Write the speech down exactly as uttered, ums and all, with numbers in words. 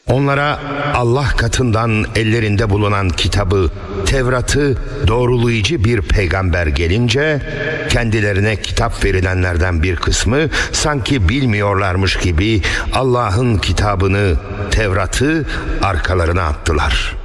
Onlara Allah katından ellerinde bulunan kitabı, Tevrat'ı doğrulayıcı bir peygamber gelince, kendilerine kitap verilenlerden bir kısmı sanki bilmiyorlarmış gibi Allah'ın kitabını, Tevrat'ı arkalarına attılar.